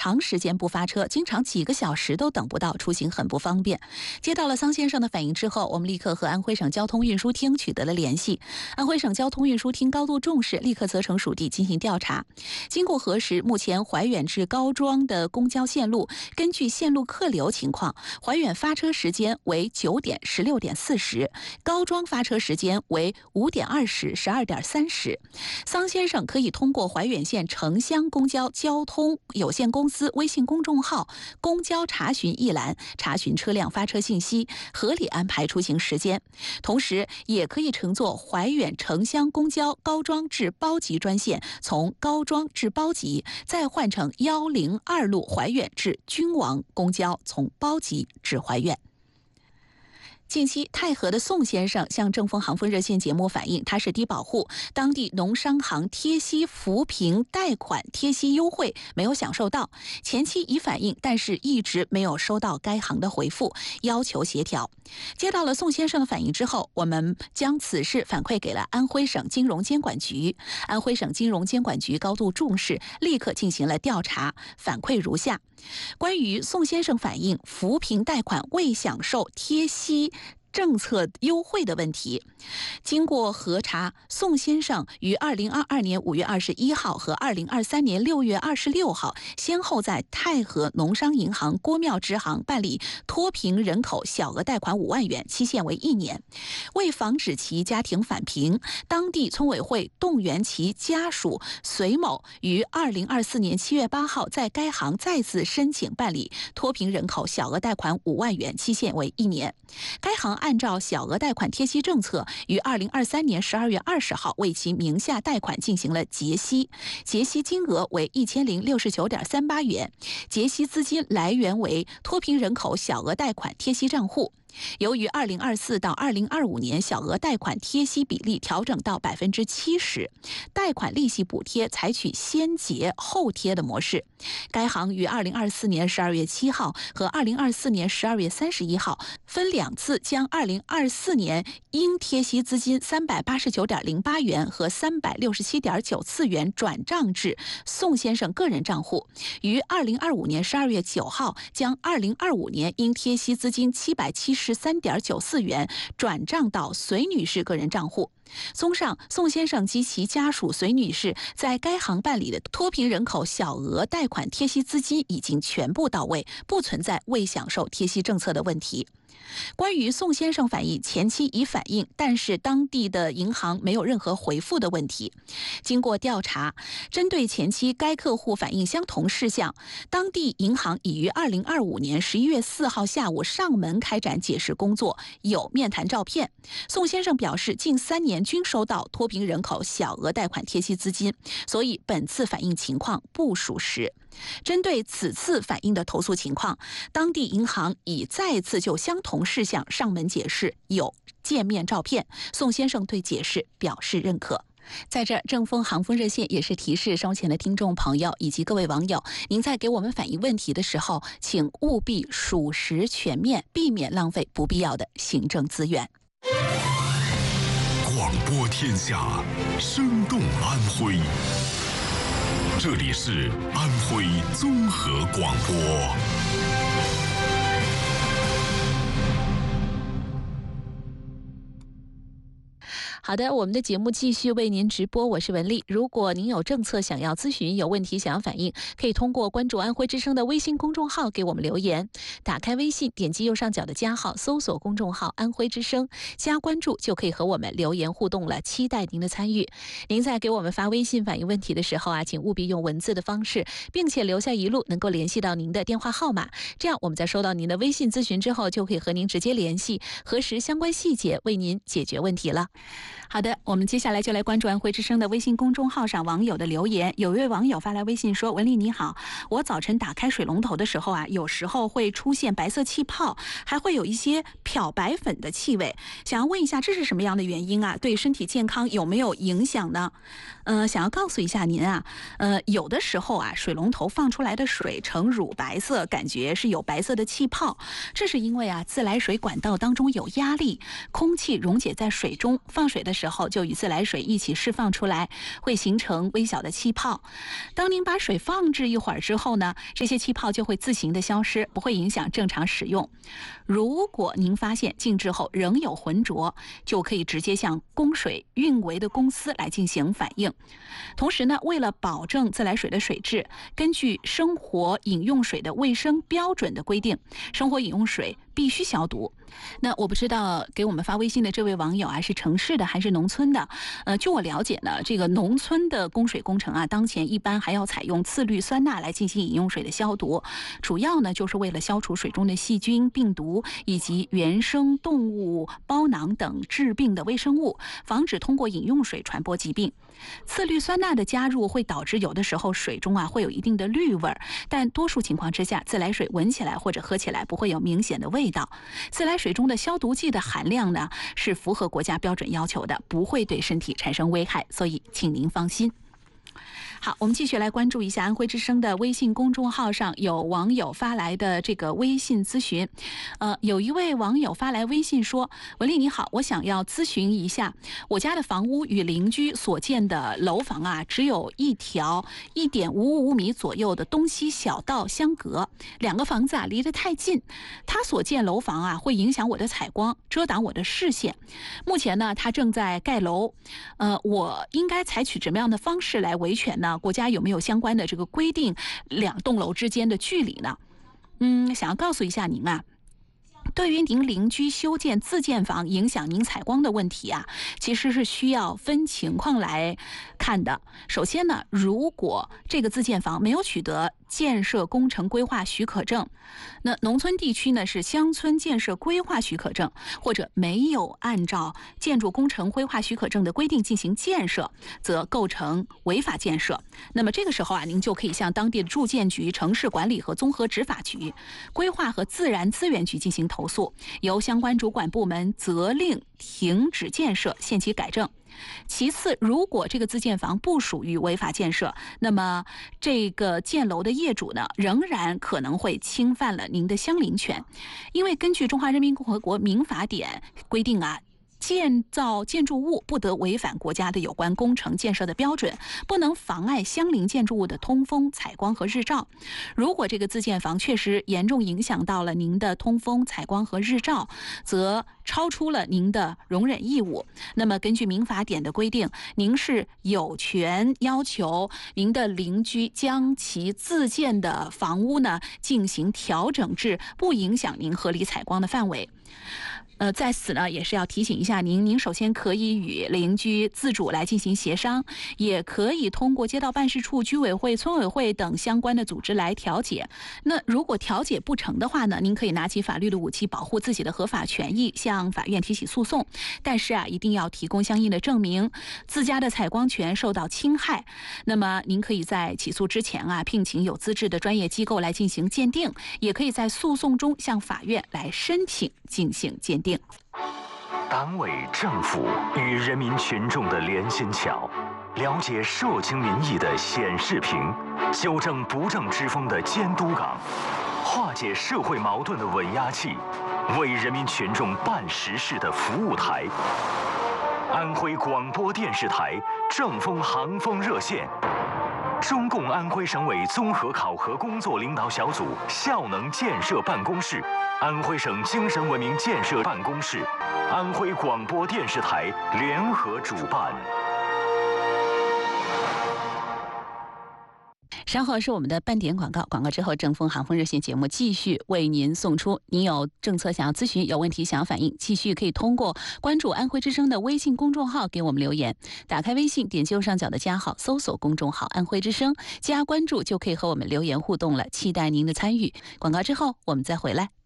长时间不发车，经常几个小时都等不到，出行很不方便。接到了桑先生的反映之后，我们立刻和安徽省交通运输厅取得了联系。安徽省交通运输厅高度重视，立刻责成属地进行调查。经过核实，目前怀远至高庄的公交线路，根据线路客流情况，怀远发车时间为9点、16点40，高庄发车时间为5点20、12点30。桑先生可以通过怀远县城乡公交交通有限公司微信公众号“公交查询”一栏查询车辆发车信息，合理安排出行时间。同时，也可以乘坐怀远城乡公交高庄至包集专线，从高庄至包集，再换乘102路怀远至君王公交，从包集至怀远。近期，太和的宋先生向正风航风热线节目反映，他是低保户，当地农商行贴息扶贫贷款贴息优惠没有享受到，前期已反映，但是一直没有收到该行的回复，要求协调。接到了宋先生的反映之后，我们将此事反馈给了安徽省金融监管局。安徽省金融监管局高度重视，立刻进行了调查，反馈如下：关于宋先生反映扶贫贷款未享受贴息政策优惠的问题，经过核查，宋先生于2022年5月21号和2023年6月26号先后在太和农商银行郭庙支行办理脱贫人口小额贷款5万元，期限为1年。为防止其家庭返贫，当地村委会动员其家属隋某于2024年7月8号在该行再次申请办理脱贫人口小额贷款5万元，期限为1年。该行按照小额贷款贴息政策，于2023年12月20号为其名下贷款进行了结息，结息金额为1069.38元，结息资金来源为脱贫人口小额贷款贴息账户。由于2024到2025年小额贷款贴息比例调整到70%，贷款利息补贴采取先结后贴的模式。该行于2024年12月7号和2024年12月31号分2次将2024年应贴息资金389.08元和367.94元转账至宋先生个人账户，于2025年12月9号将2025年应贴息资金773.94元转账到隋女士个人账户。综上，宋先生及其家属隋女士在该行办理的脱贫人口小额贷款贴息资金已经全部到位，不存在未享受贴息政策的问题。关于宋先生反映前期已反映，但是当地的银行没有任何回复的问题，经过调查，针对前期该客户反映相同事项，当地银行已于2025年11月4号下午上门开展解释工作，有面谈照片。宋先生表示，近3年均收到脱贫人口小额贷款贴息资金，所以本次反映情况不属实。针对此次反映的投诉情况，当地银行已再次就相同事项上门解释，有见面照片。宋先生对解释表示认可。在这儿，正风航风热线也是提示收前的听众朋友以及各位网友，您在给我们反映问题的时候，请务必属实全面，避免浪费不必要的行政资源。 广播天下，生动安徽。这里是安徽综合广播。 好的，我们的节目继续为您直播，我是文丽。如果您有政策想要咨询，有问题想要反映，可以通过关注安徽之声的微信公众号给我们留言。打开微信，点击右上角的加号，搜索公众号安徽之声，加关注就可以和我们留言互动了，期待您的参与。您在给我们发微信反映问题的时候请务必用文字的方式，并且留下一路能够联系到您的电话号码，这样我们在收到您的微信咨询之后，就可以和您直接联系，核实相关细节，为您解决问题了。好的，我们接下来就来关注安徽之声的微信公众号上网友的留言。有一位网友发来微信说：文丽你好，我早晨打开水龙头的时候有时候会出现白色气泡，还会有一些漂白粉的气味，想要问一下这是什么样的原因对身体健康有没有影响呢？想要告诉一下您有的时候水龙头放出来的水呈乳白色，感觉是有白色的气泡，这是因为自来水管道当中有压力，空气溶解在水中，放水水的时候，就与自来水一起释放出来，会形成微小的气泡。当您把水放置一会儿之后呢，这些气泡就会自行的消失，不会影响正常使用。如果您发现静置后仍有浑浊，就可以直接向供水运维的公司来进行反映。同时呢，为了保证自来水的水质，根据生活饮用水的卫生标准的规定，生活饮用水必须消毒。那我不知道给我们发微信的这位网友啊，是城市的还是农村的？据我了解呢，这个农村的供水工程啊，当前一般还要采用次氯酸钠来进行饮用水的消毒，主要呢就是为了消除水中的细菌、病毒以及原生动物包囊等致病的微生物，防止通过饮用水传播疾病。次氯酸钠的加入会导致有的时候水中啊会有一定的氯味，但多数情况之下，自来水闻起来或者喝起来不会有明显的味道。自来水中的消毒剂的含量呢是符合国家标准要求的，不会对身体产生危害，所以请您放心。好，我们继续来关注一下安徽之声的微信公众号上有网友发来的这个微信咨询。有一位网友发来微信说：文丽你好，我想要咨询一下，我家的房屋与邻居所建的楼房啊，只有一条1.55米左右的东西小道相隔，两个房子啊离得太近，他所建楼房啊会影响我的采光，遮挡我的视线。目前呢，他正在盖楼，我应该采取怎么样的方式来维权呢？国家有没有相关的这个规定两栋楼之间的距离呢？想要告诉一下您啊，对于您邻居修建自建房影响您采光的问题啊，其实是需要分情况来看的。首先呢，如果这个自建房没有取得建设工程规划许可证，那农村地区呢是乡村建设规划许可证，或者没有按照建筑工程规划许可证的规定进行建设，则构成违法建设。那么这个时候啊，您就可以向当地的住建局、城市管理和综合执法局、规划和自然资源局进行投诉，由相关主管部门责令停止建设，限期改正。其次，如果这个自建房不属于违法建设，那么这个建楼的业主呢，仍然可能会侵犯了您的相邻权，因为根据《中华人民共和国民法典》规定啊，建造建筑物不得违反国家的有关工程建设的标准，不能妨碍相邻建筑物的通风、采光和日照。如果这个自建房确实严重影响到了您的通风、采光和日照，则超出了您的容忍义务。那么根据民法典的规定，您是有权要求您的邻居将其自建的房屋呢进行调整至不影响您合理采光的范围。在此呢，也是要提醒一下您首先可以与邻居自主来进行协商，也可以通过街道办事处、居委会、村委会等相关的组织来调解。那如果调解不成的话呢，您可以拿起法律的武器保护自己的合法权益，向法院提起诉讼。但是啊，一定要提供相应的证明，自家的采光权受到侵害。那么您可以在起诉之前啊，聘请有资质的专业机构来进行鉴定，也可以在诉讼中向法院来申请进行鉴定。 党委政府与人民群众的连心桥，了解社情民意的显示屏，纠正不正之风的监督岗，化解社会矛盾的稳压器，为人民群众办实事的服务台。安徽广播电视台正风航风热线，中共安徽省委综合考核工作领导小组效能建设办公室，安徽省精神文明建设办公室，安徽广播电视台联合主办。 稍后是我们的半点广告，广告之后正风航风热线节目继续为您送出。您有政策想要咨询，有问题想要反映，继续可以通过关注安徽之声的微信公众号给我们留言。打开微信，点击右上角的加号，搜索公众号安徽之声，加关注就可以和我们留言互动了，期待您的参与。广告之后我们再回来。